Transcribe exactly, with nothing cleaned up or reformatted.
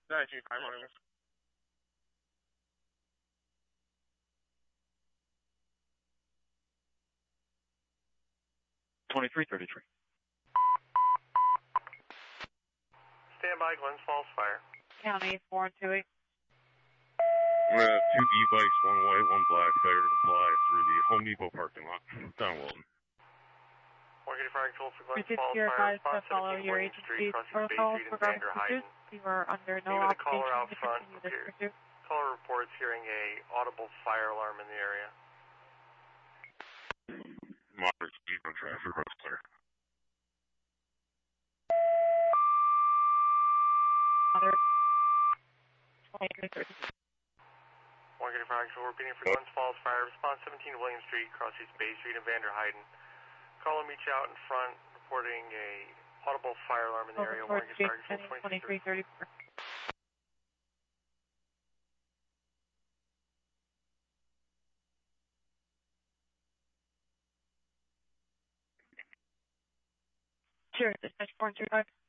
nineteen five hundred. twenty-three thirty-three. Stand by, Glens Falls Fire. County four two eight. We have two e-bikes, one white, one black, failure to comply through the Home Depot parking lot, down Wilton. one eighty-five control for Glens Receive Falls your Fire. advice to follow your agency's protocols regarding pursuit. You are under no Name of the caller obligation out to front. continue this pursuit. Caller reports hearing a audible fire alarm in the area. Moderate speed on traffic, road's clear. Moderate. twenty-three thirty. one eighty-five control repeating for Glens Falls Fire. Response seventeen William Street, cross East Bay Street and Vander Hayden. Caller meets you out in front, reporting a audible fire alarm in the area. Over Street, twenty-three thirty-four. Sure, dispatch four two five.